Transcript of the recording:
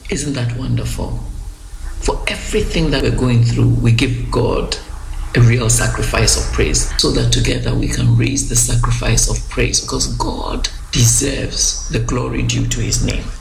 Isn't that wonderful? For everything that we're going through, we give God a real sacrifice of praise, so that together we can raise the sacrifice of praise, because God deserves the glory due to his name.